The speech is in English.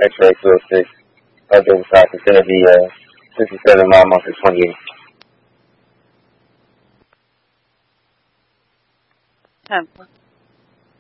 X-ray 206. Double side vicinity, 67 mile marker 28. 10.